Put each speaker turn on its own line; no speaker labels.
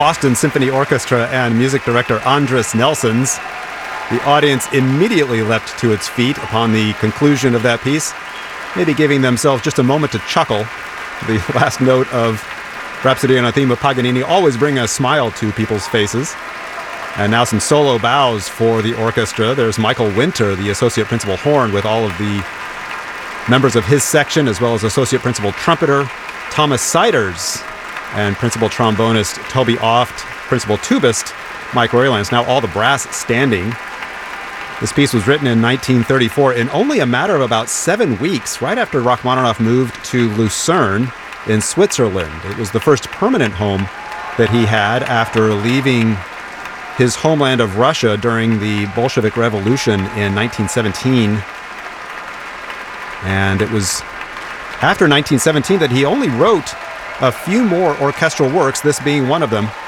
Boston Symphony Orchestra and music director Andris Nelsons. The audience immediately leapt to its feet upon the conclusion of that piece, maybe giving themselves just a moment to chuckle. The last note of Rhapsody on a Theme of Paganini always bring a smile to people's faces. And now some solo bows for the orchestra. There's Michael Winter, the associate principal horn, with all of the members of his section, as well as associate principal trumpeter Thomas Siders and principal trombonist Toby Oft, principal tubist Mike Roylands. Now all the brass standing. This piece was written in 1934 in only a matter of about 7 weeks, right after Rachmaninoff moved to Lucerne in Switzerland. It was the first permanent home that he had after leaving his homeland of Russia during the Bolshevik Revolution in 1917. And it was after 1917 that he only wrote a few more orchestral works, this being one of them.